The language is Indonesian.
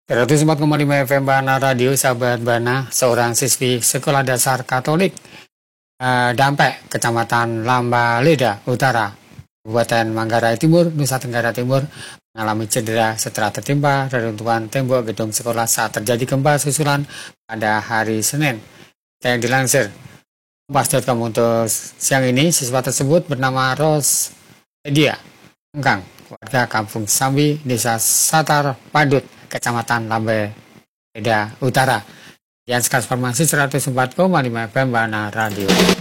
104,5 FM Bana Radio, sahabat Bana, seorang siswi Sekolah Dasar Katolik Dampek, Kecamatan Lambaleda Utara, Kabupaten Manggarai Timur, Nusa Tenggara Timur, mengalami cedera setelah tertimpa reruntuhan tembok gedung sekolah saat terjadi gempa susulan pada hari Senin. Yang dilansir Kompas.com untuk siang ini, siswa tersebut bernama Ros Edia Engkang, warga Kampung Sambi, Desa Satar Padut, Kecamatan Lambaleda Utara. Yang sekarang informasi 104,5 FM Bana Radio.